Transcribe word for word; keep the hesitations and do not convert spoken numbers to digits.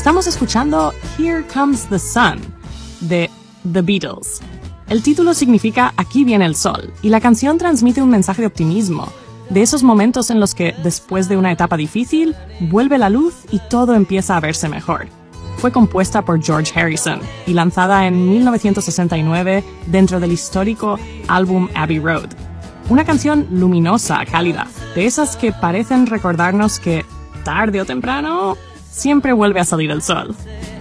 Estamos escuchando Here Comes the Sun, de The Beatles. El título significa Aquí viene el sol, y la canción transmite un mensaje de optimismo, de esos momentos en los que, después de una etapa difícil, vuelve la luz y todo empieza a verse mejor. Fue compuesta por George Harrison y lanzada en mil novecientos sesenta y nueve dentro del histórico álbum Abbey Road. Una canción luminosa, cálida, de esas que parecen recordarnos que, tarde o temprano, siempre vuelve a salir el sol.